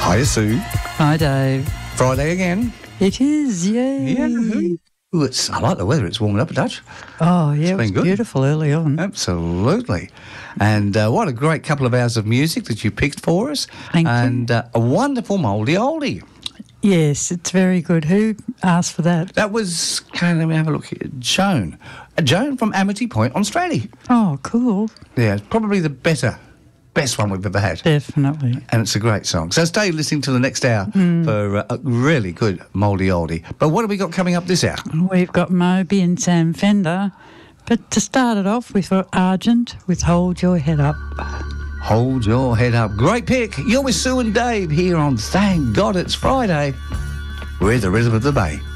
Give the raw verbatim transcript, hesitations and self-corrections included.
Hiya, Sue. Hi, Dave. Friday again. It is, yeah. Yeah. Ooh, it's, I like the weather. It's warming up a touch. Oh, yeah, It's it was been good. beautiful early on. Absolutely. And uh, what a great couple of hours of music that you picked for us. Thank you. And uh, a wonderful mouldy oldie. Yes, it's very good. Who asked for that? That was, okay, let me have a look here. Joan. Uh, Joan from Amity Point on Strady. Oh, cool. Yeah, it's probably the better, best one we've ever had. Definitely. And it's a great song. So stay listening to the next hour mm. for uh, a really good mouldy oldie. But what have we got coming up this hour? We've got Moby and Sam Fender. But to start it off, we've got Argent with Hold Your Head Up. Hold your head up. Great pick. You're with Sue and Dave here on Thank God It's Friday with the Rhythm of the Bay.